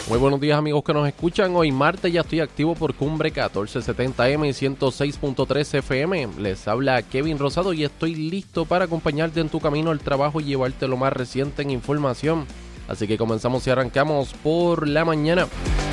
Muy buenos días amigos que nos escuchan. Hoy martes ya estoy activo por Cumbre 1470M y 106.3 FM. Les habla Kevin Rosado y estoy listo para acompañarte en tu camino al trabajo y llevarte lo más reciente en información. Así que comenzamos y arrancamos por la mañana.